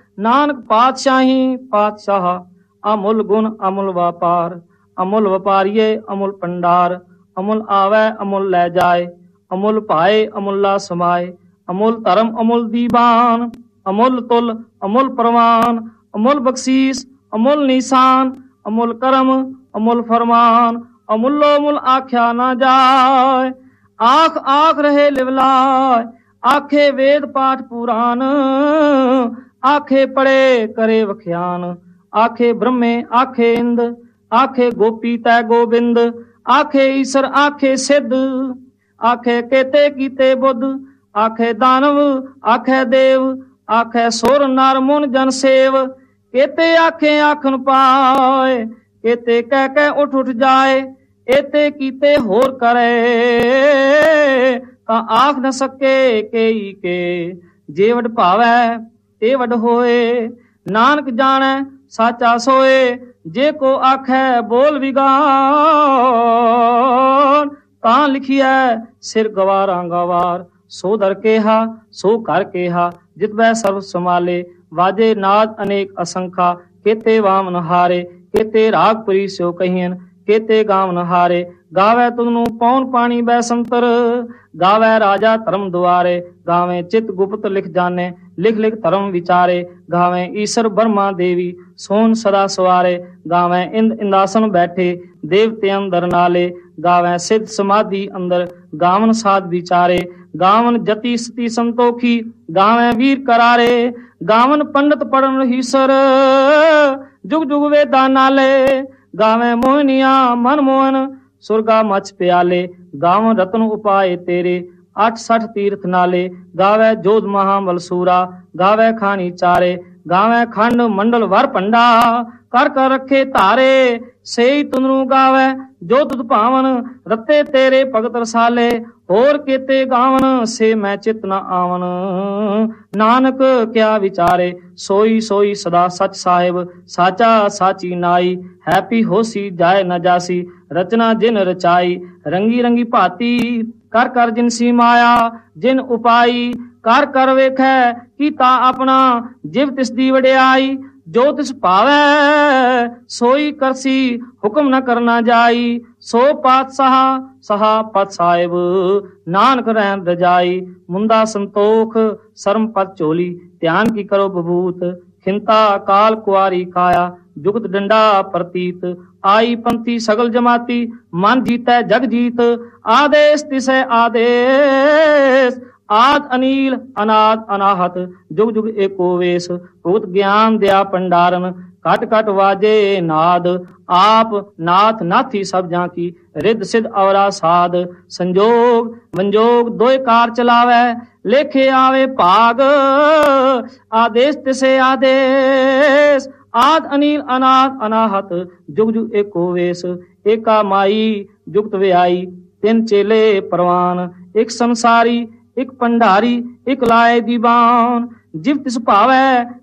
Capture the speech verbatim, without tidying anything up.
ਨਾਨਕ ਪਾਤਸ਼ਾਹੀ ਪਾਤਸ਼ਾਹ, ਅਮੁੱਲ ਗੁਣ ਅਮੁੱਲ ਵਪਾਰ, ਅਮੁੱਲ ਵਪਾਰੀਏ ਅਮੁੱਲ ਭੰਡਾਰ, ਅਮੁੱਲ ਆਵੈ ਅਮੁੱਲ ਲੈ ਜਾਏ, ਅਮੁੱਲ ਭਾਏ ਅਮੁੱਲਾ ਸਮਾਏ, ਅਮੁੱਲ ਧਰਮ ਅਮੁੱਲ ਦੀਵਾਨ, ਅਮੁੱਲ ਤੁਲ ਅਮੁੱਲ ਪ੍ਰਵਾਨ, ਅਮੁੱਲ ਬਖਸ਼ੀਸ ਅਮੁੱਲ ਨਿਸ਼ਾਨ, ਅਮੁੱਲ ਕਰਮ ਅਮੁੱਲ ਫਰਮਾਨ, ਅਮੁੱਲੋ ਮੁੱਲ ਆਖਿਆ ਨਾ ਜਾਏ। ਆਖ ਆਖ ਰਹੇ ਲਿਵਲਾਏ, ਆਖੇ ਵੇਦ ਪਾਠ ਪੁਰਾਨ, ਆਖੇ ਪੜੇ ਕਰੇ ਵਖਿਆਨ, ਆਖੇ ਬ੍ਰਹਮੇ ਆਖੇ ਇੰਦ, ਆਖੇ ਗੋਪੀ ਤੈ ਗੋਬਿੰਦ, ਆਖੇ ਈਸ਼ਰ ਆਖੇ ਸਿੱਧ, ਆਖੇ ਕੇਤੇ ਕੀਤੇ ਬੁੱਧ, ਆਖੇ ਦਾਨਵ ਆਖੇ ਦੇਵ, ਆਖੇ ਸੁਰ ਨਰ ਮੁਨ ਜਨ ਸੇਵ, ਕੇਤੇ ਆਖੇ ਆਖਣ ਪਾਏ, ਕੇਤੇ ਕਹਿ ਕਹਿ ਉੱਠ ਉੱਠ ਜਾਏ, ਏਤੇ ਕੀਤੇ ਹੋਰ ਕਰੇ ਤਾਂ ਆਖ ਨ ਸਕੇ ਕੇਈ ਕੇ, ਜੇ ਵਡ ਭਾਵੈ ਤੇ ਵਡ ਹੋਏ, ਨਾਨਕ ਜਾਣੈ ਸਾਚਾ ਸੋਏ, ਜੇ ਕੋ ਆਖੈ ਬੋਲ ਵਿਗਾਨ, ਤਾਂ ਲਿਖੀਐ ਸਿਰ ਗਵਾਰਾਂ ਗਵਾਰ, ਸੋ ਦਰ ਕੇਹਾ ਸੋ ਕਰ ਕੇਹਾ, ਜਿਤ ਬੈ ਸਰਬ ਸਮਾਲੇ, ਵਾਜੇ ਨਾਦ ਅਨੇਕ ਅਸੰਖਾ, ਕੇਤੇ ਵਾਮਨ ਹਾਰੇ, ਕੇਤੇ ਰਾਗ ਪੁਰੀ ਸਿਓ ਕਹੀਨ, ਕੇਤੇ ਗਾਵਨ ਹਾਰੇ, ਗਾਵੈ ਤੁਧਨੂੰ ਪੌਣ ਪਾਣੀ ਬੈ ਸੰਤਰ, ਗਾਵੈ ਰਾਜਾ ਧਰਮ ਦੁਆਰੇ, ਗਾਵੇਂ ਚਿਤ ਗੁਪਤ ਲਿਖ ਜਾਣੇ, ਲਿਖ ਲਿਖ ਧਰਮ ਵਿਚਾਰੇ, ਗਾਵੇਂ ਈਸ਼ਰ ਬਰਮਾ ਦੇਵੀ ਸੋਨ ਸਦਾ ਸਵਾਰੇ, ਗਾਵੇਂ ਇੰਦ ਇੰਦਾਸਨ ਬੈਠੇ ਦੇਵਤੇ ਅੰਦਰ ਨਾਲੇ, ਗਾਵੇਂ ਸਿੱਧ ਸਮਾਧੀ ਅੰਦਰ, ਗਾਵਨ ਸਾਧ ਵਿਚਾਰੇ, ਗਾਵਨ ਜਤੀ ਸਤੀ ਸੰਤੋਖੀ, ਗਾਵੇਂ ਵੀਰ ਕਰਾਰੇ, ਗਾਵਨ ਪੰਡਤ ਪੜਨ ਹੀਸਰ, ਜੁਗ ਜੁਗ ਵੇਦਾਂ ਨਾਲੇ, ਗਾਵੇਂ ਮੋਹਨੀਆਂ ਮਨ ਮੋਹਨ, ਸੁਰਗਾ ਮਛ ਪਿਆਲੇ, ਗਾਵਨ ਰਤਨ ਉਪਾਏ ਤੇਰੇ, ਅੱਠ ਸਠ ਤੀਰਥ ਨਾਲੇ, ਗਾਵੇ ਜੋਧ ਮਹਾਬਲ ਸੂਰਾ, ਗਾਵੇ ਖਾਣੀ ਚਾਰੇ, ਗਾਵੇ ਖੰਡ ਮੰਡਲ ਵਰ ਭੰਡਾ, ਕਰ ਕਰ ਰੱਖੇ ਧਾਰੇ, ਸੇਈ ਤੁਨਰੂ ਗਾਵੇ ਜੋ ਤੁਧ ਭਾਵਨ, ਰਤੇ ਤੇਰੇ ਭਗਤ ਰਸਾਲੇ, ਹੋਰ ਕੇਤੇ ਗਾਵਨ ਸੇ ਮੈਂ ਚਿਤ ਨ ਆਵਨ, ਨਾਨਕ ਕਿਆ ਵਿਚਾਰੇ, ਸੋਈ ਸੋਈ ਸਦਾ ਸਚ ਸਾਹਿਬ, ਸਾਚਾ ਸਾਚੀ ਨਾਈ, ਹੈਪੀ ਹੋਸੀ ਜਾਏ ਨ ਜਾਸੀ, ਰਚਨਾ ਜਿਨ ਰਚਾਈ, ਰੰਗੀ ਰੰਗੀ ਭਾਤੀ, ਕਰ ਕਰ ਜਿਨਸੀ ਮਾਇਆ ਜਿਨ ਉਪਾਈ, ਕਰ ਕਰ ਵੇਖੈ ਕੀਤਾ ਆਪਣਾ, ਜਿਵ ਤਿਸ ਦੀ ਵਡਿਆਈ, ਜੋ ਤਿਸ ਭਾਵੈ ਸੋਈ ਕਰਸੀ, ਹੁਕਮ ਨ ਕਰਨਾ ਜਾਈ, ਸੋ ਪਾਤਸ਼ਾਹ ਸਹਾ ਪਤ ਸਾਹਿਬ, ਨਾਨਕ ਰਹਿਣ ਰਜਾਈ, ਮੁੰਦਾ ਸੰਤੋਖ ਸਰਮ ਪਤ ਝੋਲੀ, ਧਿਆਨ ਕੀ ਕਰੋ ਬਬੂਤ, ਖਿੰਤਾ ਕਾਲ ਕੁਆਰੀ ਕਾਇਆ, ਜੁਗਤ ਡੰਡਾ ਪ੍ਰਤੀਤ, ਆਈ ਪੰਥੀ ਸਗਲ ਜਮਾਤੀ, ਮਨ ਜੀਤੈ ਜਗ ਜੀਤ, ਆਦੇਸ਼ ਤਿਸੈ ਆਦੇਸ਼, ਆਦ ਅਨੀਲ ਅਨਾਦ ਅਨਾਹਤ, ਜੁਗ ਜੁਗ ਏਕੋ ਵੇਸ, ਭੂਤ ਗਿਆਨ ਦਿਆ ਪੰਡਾਰਨ, ਘਟ ਘਟ ਵਾਜੇ ਨਾਦ, ਆਪ ਨਾਥ ਨਾਥੀ ਸਭ ਜਾਂ ਕੀ, ਰਿੱਧ ਸਿੱਧ ਅਵਰਾ ਸਾਧ, ਸੰਜੋਗ ਮੰਜੋਗ ਦੋਇ ਕਾਰ ਚਲਾਵੈ, ਲੇਖੇ ਆਵੇ ਭਾਗ, ਆਦੇਸ਼ ਤਿਸੇ ਆਦੇਸ਼, ਆਦ ਅਨੀਲ ਅਨਾਦ ਅਨਾਹਤ, ਜੁਗ ਜੁਗ ਏਕੋ ਵੇਸ, ਏਕਾ ਮਾਈ ਜੁਗਤ ਵਿਆਈ, ਤਿੰਨ ਚੇਲੇ ਪ੍ਰਵਾਨ, ਇੱਕ ਸੰਸਾਰੀ ਇੱਕ ਭੰਡਾਰੀ, ਇੱਕ ਲਾਏ ਦੀਵਾਨ, ਜਿਵ ਤਿਸ ਭਾਵੈ